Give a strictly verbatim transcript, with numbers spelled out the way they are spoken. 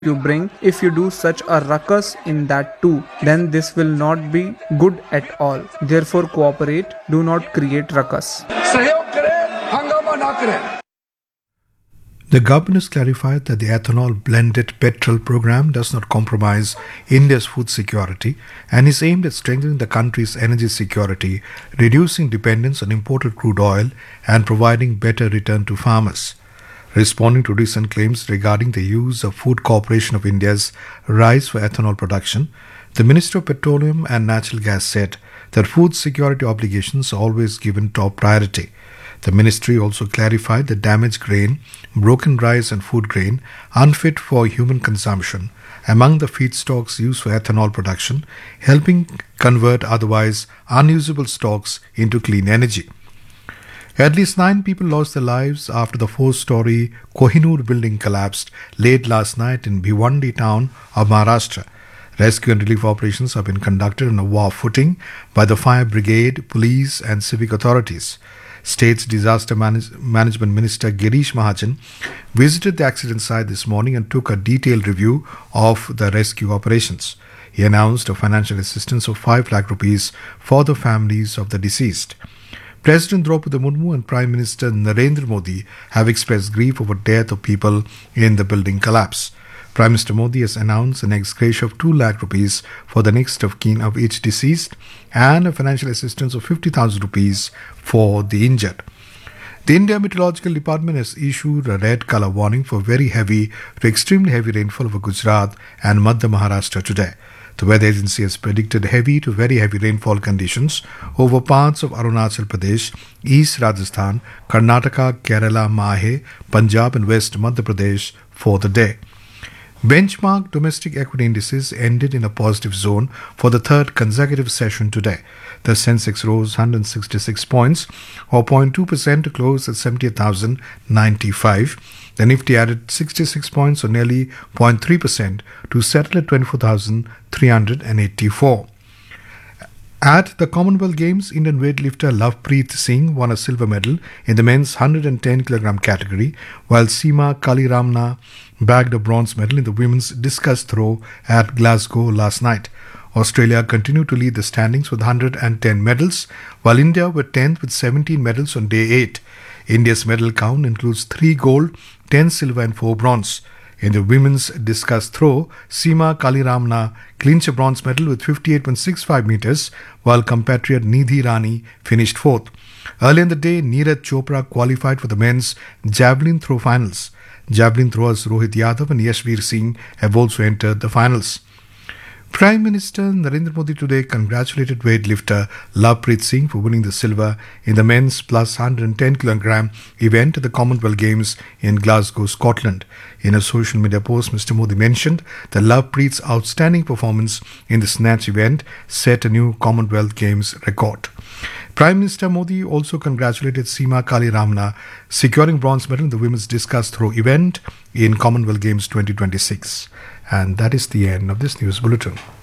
you bring, if you do such a ruckus in that too, then this will not be good at all. Therefore, cooperate, do not create ruckus. The government has clarified that the ethanol blended petrol program does not compromise India's food security and is aimed at strengthening the country's energy security, reducing dependence on imported crude oil, and providing better return to farmers. Responding to recent claims regarding the use of Food Corporation of India's rice for ethanol production, the Minister of Petroleum and Natural Gas said that food security obligations are always given top priority. The ministry also clarified that damaged grain, broken rice and food grain, unfit for human consumption, among the feedstocks used for ethanol production, helping convert otherwise unusable stocks into clean energy. At least nine people lost their lives after the four-story Kohinoor building collapsed late last night in Bhiwandi town of Maharashtra. Rescue and relief operations have been conducted on a war footing by the fire brigade, police and civic authorities. State's Disaster Manage- Management Minister Girish Mahajan visited the accident site this morning and took a detailed review of the rescue operations. He announced a financial assistance of five lakh rupees for the families of the deceased. President Draupadi Murmu and Prime Minister Narendra Modi have expressed grief over death of people in the building collapse. Prime Minister Modi has announced an ex gratia of two lakh rupees for the next of kin of each deceased and a financial assistance of fifty thousand rupees for the injured. The India Meteorological Department has issued a red color warning for very heavy to extremely heavy rainfall over Gujarat and Madhya Maharashtra today. The weather agency has predicted heavy to very heavy rainfall conditions over parts of Arunachal Pradesh, East Rajasthan, Karnataka, Kerala, Mahe, Punjab and West Madhya Pradesh for the day. Benchmark domestic equity indices ended in a positive zone for the third consecutive session today. The Sensex rose one hundred sixty-six points or zero point two percent to close at seventy-eight thousand ninety-five. The Nifty added sixty-six points or nearly zero point three percent to settle at twenty-four thousand three hundred eighty-four. At the Commonwealth Games, Indian weightlifter Lovepreet Singh won a silver medal in the men's one hundred ten kilogram category, while Seema Kaliramna bagged a bronze medal in the women's discus throw at Glasgow last night. Australia continued to lead the standings with one hundred ten medals, while India were tenth with seventeen medals on day eight. India's medal count includes three gold, ten silver and four bronze. In the women's discus throw, Seema Kaliramna clinched a bronze medal with fifty-eight point six five meters, while compatriot Nidhi Rani finished fourth. Earlier in the day, Neeraj Chopra qualified for the men's javelin throw finals. Javelin throwers Rohit Yadav and Yashveer Singh have also entered the finals. Prime Minister Narendra Modi today congratulated weightlifter Lovepreet Singh for winning the silver in the men's plus one hundred ten kilogram event at the Commonwealth Games in Glasgow, Scotland. In a social media post, Mister Modi mentioned that Lovepreet's outstanding performance in the snatch event set a new Commonwealth Games record. Prime Minister Modi also congratulated Seema Kaliramna, securing bronze medal in the women's discus throw event in Commonwealth Games twenty twenty-six. And that is the end of this news bulletin.